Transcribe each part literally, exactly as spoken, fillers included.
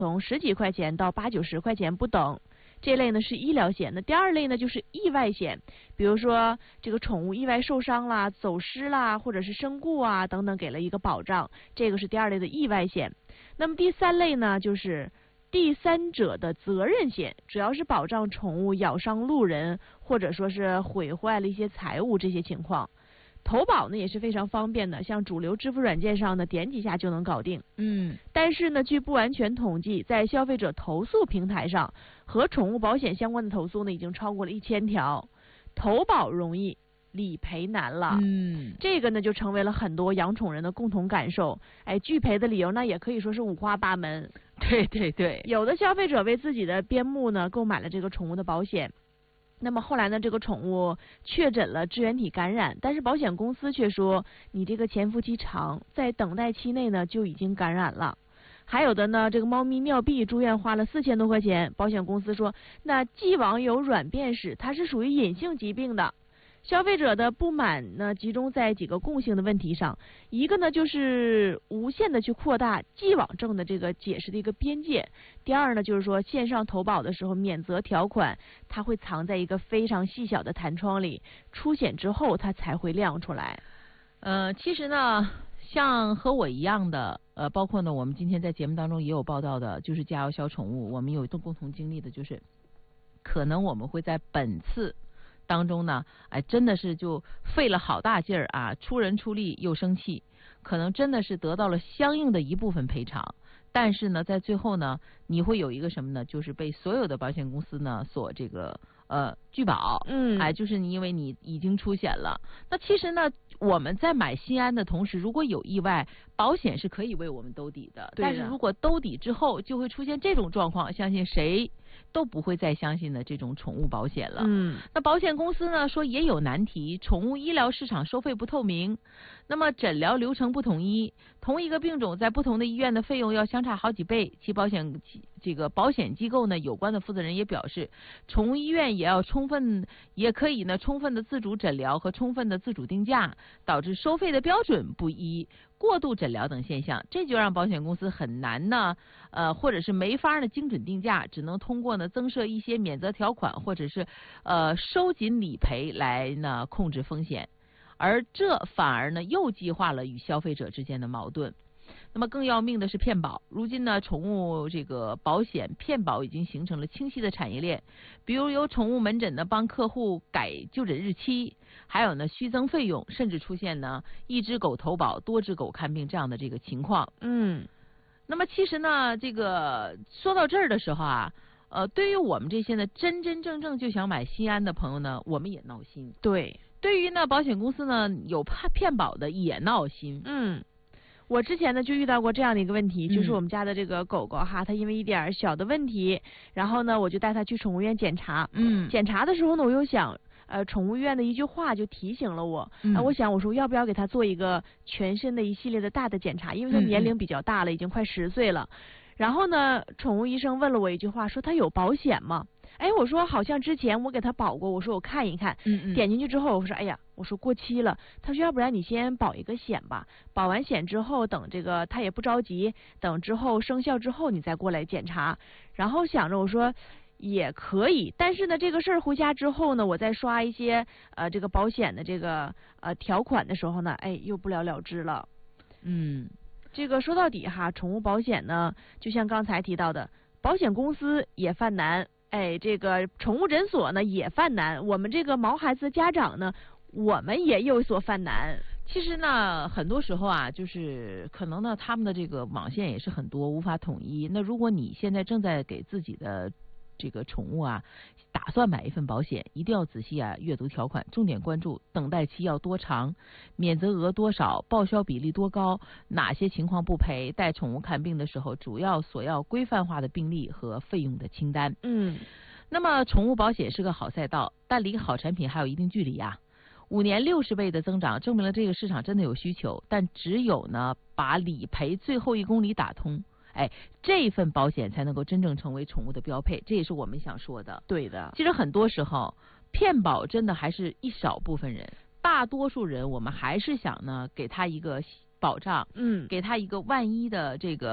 从十几块钱到八九十块钱不等。这类呢是医疗险，那第二类呢就是意外险，比如说这个宠物意外受伤啦、走失啦，或者是身故啊等等，给了一个保障，这个是第二类的意外险。那么第三类呢就是第三者的责任险，主要是保障宠物咬伤路人，或者说是毁坏了一些财物这些情况。投保呢也是非常方便的，像主流支付软件上呢点几下就能搞定。 嗯， 但是呢，据不完全统计，在消费者投诉平台上，和宠物保险相关的投诉呢已经超过了一千条。投保容易，理赔难了。 嗯， 这个呢就成为了很多养宠人的共同感受。哎，拒赔的理由那也可以说是五花八门。 对对对， 有的消费者为自己的边牧呢购买了这个宠物的保险。那么后来呢，这个宠物确诊了支原体感染，但是保险公司却说你这个潜伏期长，在等待期内呢就已经感染了。还有的呢，这个猫咪尿闭住院花了四千多块钱，保险公司说那既往有软便史，它是属于隐性疾病的。消费者的不满呢，集中在几个共性的问题上，一个呢就是无限的去扩大既往症的这个解释的一个边界，第二呢就是说线上投保的时候免责条款它会藏在一个非常细小的弹窗里，出险之后它才会亮出来。 呃，其实呢，像和我一样的，呃，包括呢我们今天在节目当中也有报道的，就是家有小宠物，我们有一共同经历的就是，可能我们会在本次当中呢，哎，真的是就费了好大劲儿啊，出人出力又生气，可能真的是得到了相应的一部分赔偿，但是呢，在最后呢，你会有一个什么呢？就是被所有的保险公司呢所这个呃拒保， 嗯， 哎，就是你因为你已经出险了。那其实呢，我们在买心安的同时，如果有意外，保险是可以为我们兜底的。 对的， 但是如果兜底之后就会出现这种状况，相信谁都不会再相信的这种宠物保险了。 嗯， 那保险公司呢说也有难题，宠物医疗市场收费不透明，那么诊疗流程不统一，同一个病种在不同的医院的费用要相差好几倍。其保险这个保险机构呢有关的负责人也表示，宠物医院也要充分也可以呢充分的自主诊疗和充分的自主定价，导致收费的标准不一，过度诊疗等现象，这就让保险公司很难呢，呃，或者是没法呢精准定价，只能通过呢增设一些免责条款，或者是呃收紧理赔来呢控制风险，而这反而呢又激化了与消费者之间的矛盾。那么更要命的是骗保，如今呢，宠物这个保险骗保已经形成了清晰的产业链，比如有宠物门诊呢帮客户改就诊日期，还有呢虚增费用，甚至出现呢一只狗投保多只狗看病这样的这个情况。 嗯， 那么其实呢，这个说到这儿的时候啊，呃，对于我们这些呢真真正正就想买心安的朋友呢，我们也闹心。 对， 对于呢保险公司呢有怕骗保的也闹心。 嗯。我之前呢就遇到过这样的一个问题， 嗯、 就是我们家的这个狗狗哈，它因为一点小的问题，然后呢我就带它去宠物医院检查。 嗯， 检查的时候呢，我又想，呃，宠物医院的一句话就提醒了我， 嗯、 呃，我想我说要不要给它做一个全身的一系列的大的检查，因为它年龄比较大了，已经快十岁了。然后呢，宠物医生问了我一句话，说它有保险吗？哎，我说好像之前我给他保过，我说我看一看， 嗯嗯， 点进去之后，我说哎呀，我说过期了。他说要不然你先保一个险吧，保完险之后，等这个他也不着急，等之后生效之后你再过来检查。然后想着我说也可以，但是呢这个事儿回家之后呢，我再刷一些呃这个保险的这个呃条款的时候呢，哎又不了了之了。 嗯， 这个说到底哈，宠物保险呢，就像刚才提到的，保险公司也犯难。哎，这个宠物诊所呢也犯难，我们这个毛孩子的家长呢，我们也有所犯难。 其实呢，很多时候啊，就是可能呢，他们的这个网线也是很多，无法统一。那如果你现在正在给自己的这个宠物啊，打算买一份保险，一定要仔细啊阅读条款，重点关注等待期要多长，免责额多少，报销比例多高，哪些情况不赔，带宠物看病的时候主要所要规范化的病例和费用的清单。 嗯， 那么宠物保险是个好赛道，但离好产品还有一定距离啊。五年六十倍的增长，证明了这个市场真的有需求，但只有呢把理赔最后一公里打通，哎，这份保险才能够真正成为宠物的标配，这也是我们想说的。 对的， 其实很多时候骗保真的还是一少部分人，大多数人我们还是想呢给他一个保障， 嗯， 给他一个万一的这个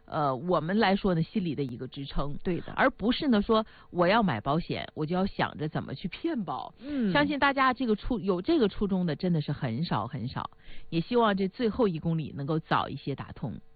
呃我们来说呢心里的一个支撑。 对的， 而不是呢说我要买保险，我就要想着怎么去骗保。 嗯， 相信大家这个初有这个初衷的真的是很少很少，也希望这最后一公里能够早一些打通。